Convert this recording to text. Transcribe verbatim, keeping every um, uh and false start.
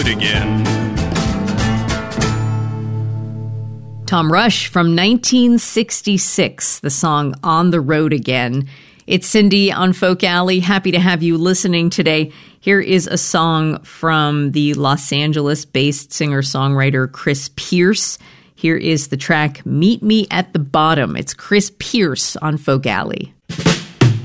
road again. Tom Rush from nineteen sixty-six, the song On the Road Again. It's Cindy on Folk Alley. Happy to have you listening today. Here is a song from the Los Angeles-based singer-songwriter Chris Pierce. Here is the track Meet Me at the Bottom. It's Chris Pierce on Folk Alley.